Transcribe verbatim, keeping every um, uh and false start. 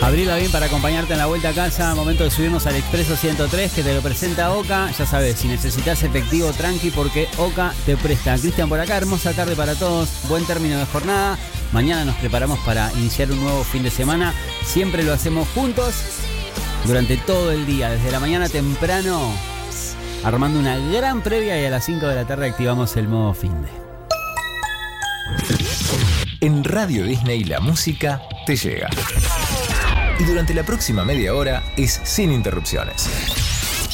Abril Lavín para acompañarte en la vuelta a casa. Momento de subirnos al Expreso ciento tres que te lo presenta Oca. Ya sabes, si necesitas efectivo, tranqui, porque Oca te presta. Cristian por acá, hermosa tarde para todos. Buen término de jornada. Mañana nos preparamos para iniciar un nuevo fin de semana. Siempre lo hacemos juntos durante todo el día, desde la mañana temprano, armando una gran previa, y a las cinco de la tarde activamos el modo finde. En Radio Disney la música te llega. Y durante la próxima media hora es sin interrupciones.